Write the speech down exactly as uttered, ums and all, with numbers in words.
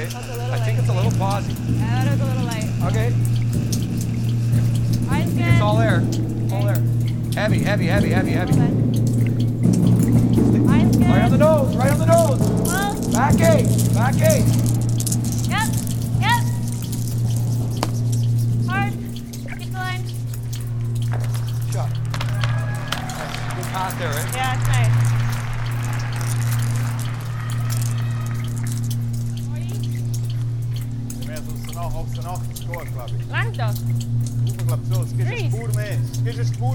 Okay. That's a little I think light. it's a little pausy. Yeah, that is a little light. Okay. Eyes I think good. it's all there. All there. Heavy, heavy, heavy, heavy, heavy. Okay. Eyes good. Right on the nose, right on the nose. Close. Back eight, back eight. Yep. Yep. Hard. Keep the line. Shot. Nice. Good pass there, right? Yeah, it's nice. Noch, auf der Nacht, Score, glaube ich. Langt doch. Ich glaube so, es geht Freeze. een spoor mee. Het is een spoor